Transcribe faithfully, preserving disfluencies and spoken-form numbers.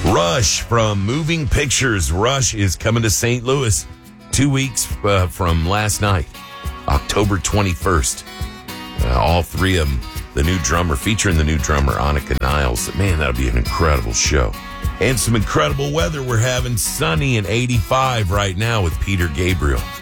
Rush from Moving Pictures. Rush is coming to Saint Louis two weeks uh, from last night, October twenty-first. Uh, all three of them, the new drummer, featuring the new drummer, Annika Niles. Man, that'll be an incredible show. And some incredible weather we're having. Sunny and eighty-five right now with Peter Gabriel.